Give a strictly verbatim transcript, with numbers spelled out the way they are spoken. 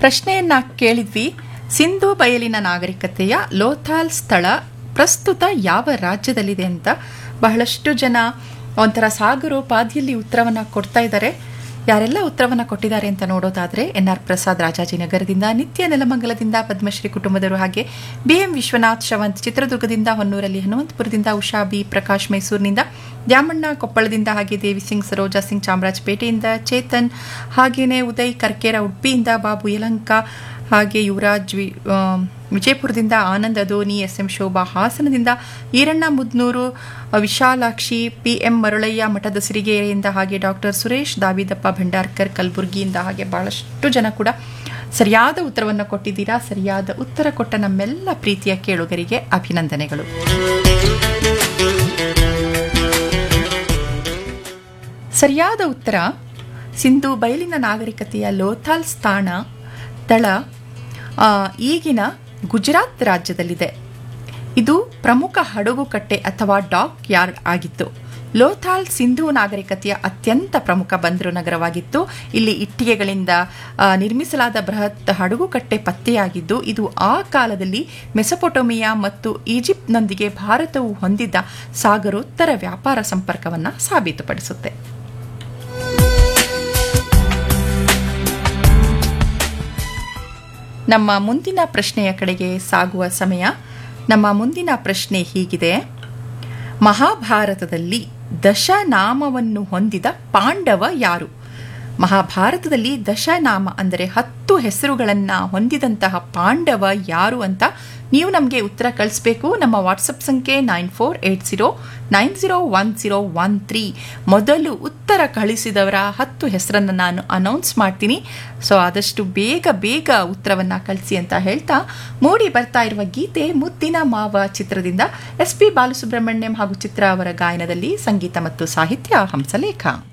ಪ್ರಶ್ನೆಯನ್ನ ಕೇಳಿದ್ವಿ. ಸಿಂಧೂ ಬಯಲಿನ ನಾಗರಿಕತೆಯ ಲೋಥಾಲ್ ಸ್ಥಳ ಪ್ರಸ್ತುತ ಯಾವ ರಾಜ್ಯದಲ್ಲಿದೆ ಅಂತ ಬಹಳಷ್ಟು ಜನ ಒಂಥರ ಸಾಗರೋಪಾದಿಯಲ್ಲಿ ಉತ್ತರವನ್ನು ಕೊಡ್ತಾ ಇದ್ದಾರೆ. ಯಾರೆಲ್ಲ ಉತ್ತರವನ್ನು ಕೊಟ್ಟಿದ್ದಾರೆ ಅಂತ ನೋಡೋದಾದರೆ ಎನ್ ಆರ್ ಪ್ರಸಾದ್ ರಾಜಾಜಿನಗರದಿಂದ, ನಿತ್ಯ ನೆಲಮಂಗಲದಿಂದ, ಪದ್ಮಶ್ರೀ ಕುಟುಂಬದವರು, ಹಾಗೆ ಬಿ ಎಂ ವಿಶ್ವನಾಥ್ ಶವಂತ್ ಚಿತ್ರದುರ್ಗದಿಂದ, ಹೊನ್ನೂರಲ್ಲಿ ಹನುಮಂತಪುರದಿಂದ, ಉಷಾ ಬಿ ಪ್ರಕಾಶ್ ಮೈಸೂರಿನಿಂದ, ದ್ಯಾಮಣ್ಣ ಕೊಪ್ಪಳದಿಂದ, ಹಾಗೆ ದೇವಿ ಸಿಂಗ್ ಸರೋಜಾ ಸಿಂಗ್ ಚಾಮರಾಜಪೇಟೆಯಿಂದ, ಚೇತನ್ ಹಾಗೆಯೇ ಉದಯ್ ಕರ್ಕೇರ ಉಡುಪಿಯಿಂದ, ಬಾಬು ಯಲಂಕ ಹಾಗೆ Yuvraj V ವಿಜಯಪುರದಿಂದ, Anand Adoni, S M Shobha ಹಾಸನದಿಂದ, Iranna Mudnur, Vishalakshi, P M Maralayya ಮಠದ ಸಿರಿಗೆರೆಯಿಂದ, ಹಾಗೆ ಡಾಕ್ಟರ್ ಸುರೇಶ್ ದಾವಿದಪ್ಪ ಭಂಡಾರ್ಕರ್ ಕಲಬುರಗಿಯಿಂದ, ಹಾಗೆ ಬಹಳಷ್ಟು ಜನ ಕೂಡ ಸರಿಯಾದ ಉತ್ತರವನ್ನು ಕೊಟ್ಟಿದ್ದೀರಾ. ಸರಿಯಾದ ಉತ್ತರ ಕೊಟ್ಟ ನಮ್ಮೆಲ್ಲ ಪ್ರೀತಿಯ ಕೇಳುಗರಿಗೆ ಅಭಿನಂದನೆಗಳು. ಸರಿಯಾದ ಉತ್ತರ ಸಿಂಧೂ ಬಯಲಿನ ನಾಗರಿಕತೆಯ ಲೋಥಾಲ್ ಸ್ಥಾನ ಸ್ಥಳ ಈಗಿನ ಗುಜರಾತ್ ರಾಜ್ಯದಲ್ಲಿದೆ. ಇದು ಪ್ರಮುಖ ಹಡಗುಕಟ್ಟೆ ಅಥವಾ ಡಾಕ್ ಯಾರ್ಡ್ ಆಗಿತ್ತು. ಲೋಥಾಲ್ ಸಿಂಧೂ ನಾಗರಿಕತೆಯ ಅತ್ಯಂತ ಪ್ರಮುಖ ಬಂದರು ನಗರವಾಗಿತ್ತು. ಇಲ್ಲಿ ಇಟ್ಟಿಗೆಗಳಿಂದ ನಿರ್ಮಿಸಲಾದ ಬೃಹತ್ ಹಡಗುಕಟ್ಟೆ ಪತ್ತೆಯಾಗಿದ್ದು, ಇದು ಆ ಕಾಲದಲ್ಲಿ ಮೆಸೊಪೊಟೋಮಿಯಾ ಮತ್ತು ಈಜಿಪ್ಟ್ನೊಂದಿಗೆ ಭಾರತವು ಹೊಂದಿದ್ದ ಸಾಗರೋತ್ತರ ವ್ಯಾಪಾರ ಸಂಪರ್ಕವನ್ನು ಸಾಬೀತುಪಡಿಸುತ್ತೆ. ನಮ್ಮ ಮುಂದಿನ ಪ್ರಶ್ನೆಯ ಕಡೆಗೆ ಸಾಗುವ ಸಮಯ. ನಮ್ಮ ಮುಂದಿನ ಪ್ರಶ್ನೆ ಹೀಗಿದೆ: ಮಹಾಭಾರತದಲ್ಲಿ ದಶನಾಮವನ್ನು ಹೊಂದಿದ ಪಾಂಡವ ಯಾರು? ಮಹಾಭಾರತದಲ್ಲಿ ದಶನಾಮ ಅಂದರೆ ಹತ್ತು ಹೆಸರುಗಳನ್ನು ಹೊಂದಿದಂತಹ ಪಾಂಡವ ಯಾರು ಅಂತ ನೀವು ನಮಗೆ ಉತ್ತರ ಕಳಿಸ್ಬೇಕು. ನಮ್ಮ ವಾಟ್ಸಪ್ ಸಂಖ್ಯೆ nine four eight zero nine zero one zero one three. ಮೊದಲು ಉತ್ತರ ಕಳಿಸಿದವರ ಹತ್ತು ಹೆಸರನ್ನು ನಾನು ಅನೌನ್ಸ್ ಮಾಡ್ತೀನಿ. ಸೊ ಆದಷ್ಟು ಬೇಗ ಬೇಗ ಉತ್ತರವನ್ನು ಕಳಿಸಿ ಅಂತ ಹೇಳ್ತಾ, ಮೂಡಿ ಬರ್ತಾ ಇರುವ ಗೀತೆ ಮುದ್ದಿನ ಮಾವ ಚಿತ್ರದಿಂದ ಎಸ್ ಪಿ ಬಾಲಸುಬ್ರಹ್ಮಣ್ಯಂ ಹಾಗೂ ಚಿತ್ರ ಅವರ ಗಾಯನದಲ್ಲಿ, ಸಂಗೀತ ಮತ್ತು ಸಾಹಿತ್ಯ ಹಂಸಲೇಖ.